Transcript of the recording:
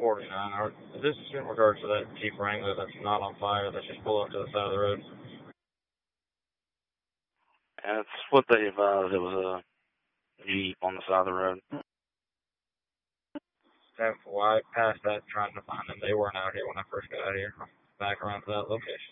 49. This is in regards to that Jeep Wrangler that's not on fire that's just pulled up to the side of the road. And it's what they advised. It was a Jeep on the side of the road. Well, I passed that trying to find them. They weren't out here when I first got out here. Back around to that location.